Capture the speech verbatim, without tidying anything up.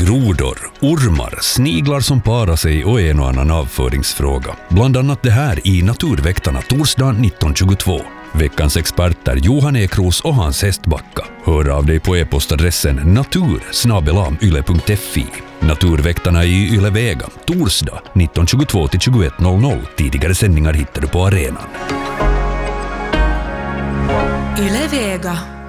Grodor, ormar, sniglar som parar sig och en och annan avföringsfråga. Bland annat det här i Naturväktarna torsdag nitton tjugotvå. Veckans experter Johan Ekros och Hans Hästbacka. Hör av dig på e-postadressen natur snabel-a yle punkt fi. Naturväktarna i Ylevega, torsdag nitton tjugotvå till tjugoett noll noll. Tidigare sändningar hittar du på arenan. Ylevega.